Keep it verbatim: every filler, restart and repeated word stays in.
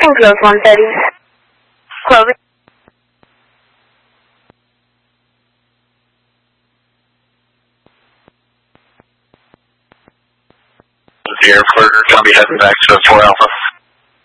Approaching close one thirty. Closing. The air flirter, going to be heading back to four Alpha.